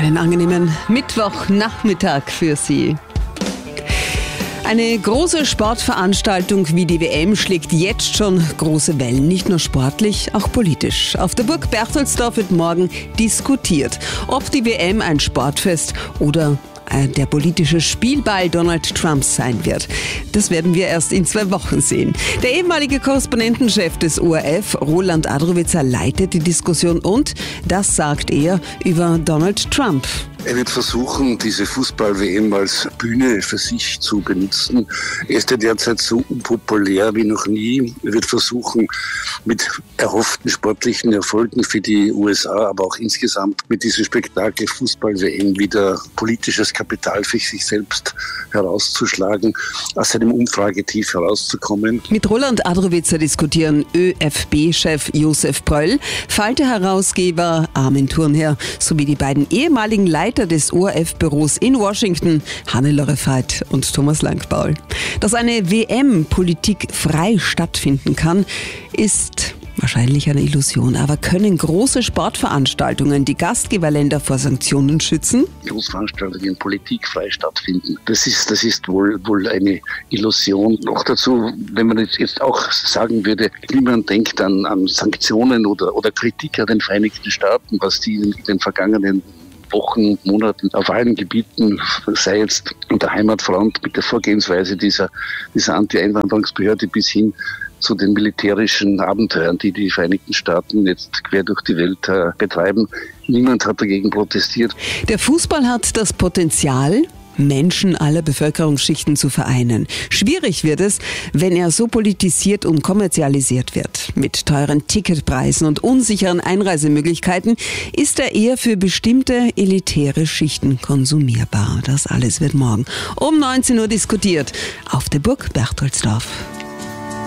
Einen angenehmen Mittwochnachmittag für Sie. Eine große Sportveranstaltung wie die WM schlägt jetzt schon große Wellen, nicht nur sportlich, auch politisch. Auf der Burg Berchtoldsdorf wird morgen diskutiert, ob die WM ein Sportfest oder der politische Spielball Donald Trumps sein wird. Das werden wir erst in 2 Wochen sehen. Der ehemalige Korrespondentenchef des ORF, Roland Adrowitzer, leitet die Diskussion und das sagt er über Donald Trump. Er wird versuchen, diese Fußball-WM als Bühne für sich zu benutzen. Er ist ja derzeit so unpopulär wie noch nie. Er wird versuchen, mit erhofften sportlichen Erfolgen für die USA, aber auch insgesamt mit diesem Spektakel Fußball-WM wieder politisches Kapital für sich selbst herauszuschlagen, aus seinem Umfragetief herauszukommen. Mit Roland Adrowitzer diskutieren ÖFB-Chef Josef Pröll, Falter-Herausgeber Armin Thurnherr sowie die beiden ehemaligen Leiter des ORF-Büros in Washington, Hannelore Veit und Thomas Langbaul. Dass eine WM politikfrei stattfinden kann, ist wahrscheinlich eine Illusion. Aber können große Sportveranstaltungen die Gastgeberländer vor Sanktionen schützen? Großveranstaltungen politikfrei stattfinden. Das ist wohl eine Illusion. Noch dazu, wenn man jetzt auch sagen würde, niemand denkt an Sanktionen oder Kritik an den Vereinigten Staaten, was die in den vergangenen Wochen, Monaten auf allen Gebieten, sei jetzt an der Heimatfront mit der Vorgehensweise dieser Anti-Einwanderungsbehörde bis hin zu den militärischen Abenteuern, die die Vereinigten Staaten jetzt quer durch die Welt betreiben. Niemand hat dagegen protestiert. Der Fußball hat das Potenzial, Menschen aller Bevölkerungsschichten zu vereinen. Schwierig wird es, wenn er so politisiert und kommerzialisiert wird. Mit teuren Ticketpreisen und unsicheren Einreisemöglichkeiten ist er eher für bestimmte elitäre Schichten konsumierbar. Das alles wird morgen um 19 Uhr diskutiert auf der Burg Berchtoldsdorf.